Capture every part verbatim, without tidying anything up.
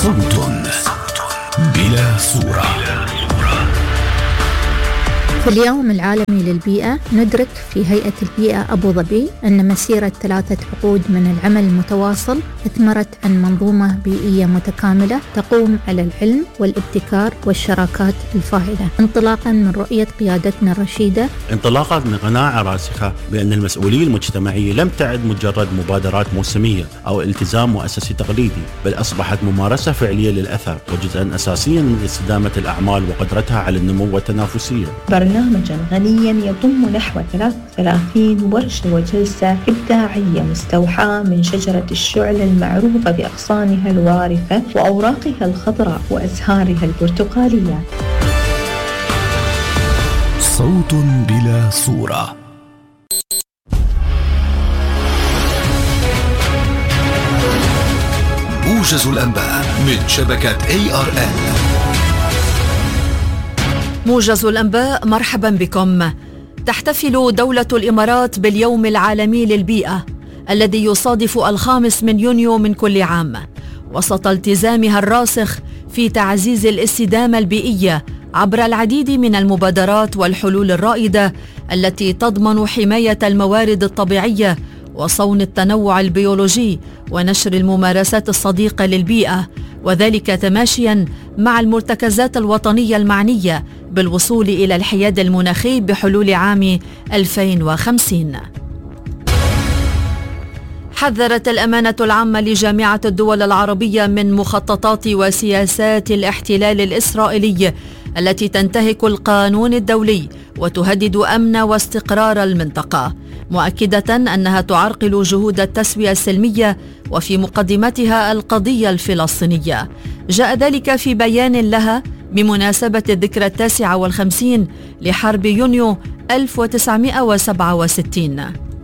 صوت بلا صورة. في اليوم العالمي للبيئة ندرك في هيئة البيئة أبو ظبي أن مسيرة ثلاثة عقود من العمل المتواصل أثمرت عن منظومة بيئية متكاملة تقوم على العلم والابتكار والشراكات الفاعلة، انطلاقا من رؤية قيادتنا الرشيدة، انطلاقا من قناعة راسخة بأن المسؤولية المجتمعية لم تعد مجرد مبادرات موسمية أو التزام مؤسسي تقليدي، بل أصبحت ممارسة فعلية للأثر وجزءا أساسيا من استدامة الأعمال وقدرتها على النمو والتنافسية. برنامجا غنيا يضم نحو ثلاث وثلاثين ورشة وجلسة إبداعية مستوحاة من شجرة الشعل المعروفة بأغصانها الوارفة وأوراقها الخضراء وأزهارها البرتقالية. صوت بلا صورة. موجز الأنباء من شبكة إيه آر إل. موجز الأنباء، مرحبا بكم. تحتفل دولة الإمارات باليوم العالمي للبيئة الذي يصادف الخامس من يونيو من كل عام، وسط التزامها الراسخ في تعزيز الاستدامة البيئية عبر العديد من المبادرات والحلول الرائدة التي تضمن حماية الموارد الطبيعية وصون التنوع البيولوجي ونشر الممارسات الصديقة للبيئة، وذلك تماشيا مع المرتكزات الوطنية المعنية بالوصول إلى الحياد المناخي بحلول عام ألفين وخمسين. حذرت الأمانة العامة لجامعة الدول العربية من مخططات وسياسات الاحتلال الإسرائيلي التي تنتهك القانون الدولي وتهدد أمن واستقرار المنطقة، مؤكدة أنها تعرقل جهود التسوية السلمية وفي مقدمتها القضية الفلسطينية. جاء ذلك في بيان لها بمناسبة الذكرى التاسعة والخمسين لحرب يونيو ألف وتسعمائة وسبعة وستين.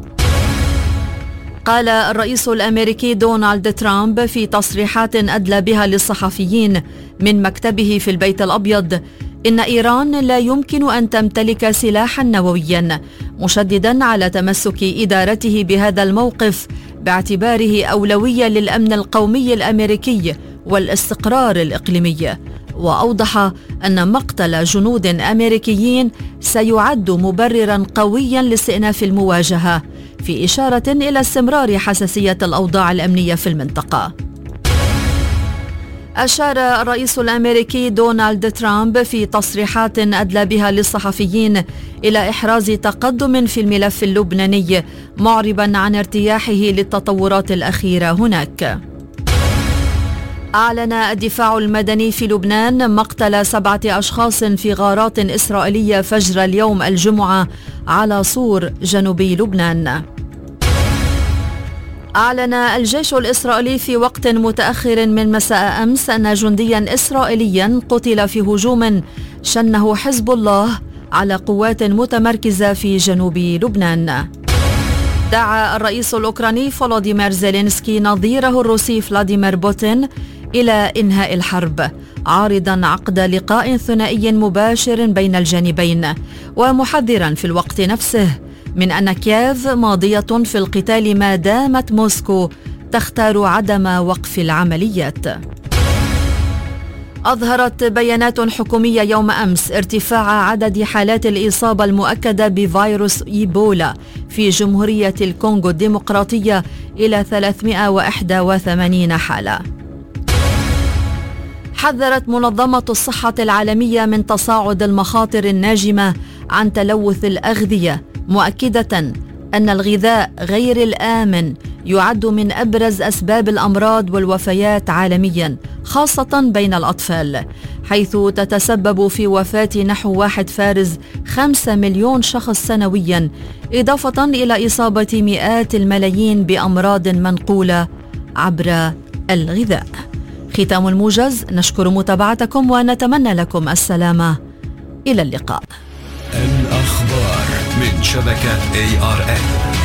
قال الرئيس الأمريكي دونالد ترامب في تصريحات أدلى بها للصحفيين من مكتبه في البيت الأبيض إن إيران لا يمكن أن تمتلك سلاحا نوويا، مشددا على تمسك إدارته بهذا الموقف باعتباره أولوية للأمن القومي الأمريكي والاستقرار الإقليمي. وأوضح أن مقتل جنود أمريكيين سيعد مبررا قويا لاستئناف المواجهة، في إشارة إلى استمرار حساسية الأوضاع الأمنية في المنطقة. أشار الرئيس الأمريكي دونالد ترامب في تصريحات أدلى بها للصحفيين إلى إحراز تقدم في الملف اللبناني، معربا عن ارتياحه للتطورات الأخيرة هناك. أعلن الدفاع المدني في لبنان مقتل سبعة أشخاص في غارات إسرائيلية فجر اليوم الجمعة على صور جنوبي لبنان. أعلن الجيش الإسرائيلي في وقت متأخر من مساء أمس أن جنديا إسرائيليا قتل في هجوم شنه حزب الله على قوات متمركزة في جنوب لبنان. دعا الرئيس الأوكراني فولوديمير زيلينسكي نظيره الروسي فلاديمير بوتين إلى إنهاء الحرب، عارضا عقد لقاء ثنائي مباشر بين الجانبين، ومحذرا في الوقت نفسه من أن كييف ماضية في القتال ما دامت موسكو تختار عدم وقف العمليات. أظهرت بيانات حكومية يوم أمس ارتفاع عدد حالات الإصابة المؤكدة بفيروس إيبولا في جمهورية الكونغو الديمقراطية إلى ثلاثمائة وواحد وثمانين حالة. حذرت منظمة الصحة العالمية من تصاعد المخاطر الناجمة عن تلوث الأغذية، مؤكدة أن الغذاء غير الآمن يعد من أبرز أسباب الأمراض والوفيات عالميا، خاصة بين الأطفال، حيث تتسبب في وفاة نحو واحد فارز خمسة مليون شخص سنويا، إضافة إلى إصابة مئات الملايين بأمراض منقولة عبر الغذاء. ختام الموجز، نشكر متابعتكم ونتمنى لكم السلامة. إلى اللقاء. الأخبار من شبكة إيه آر إل.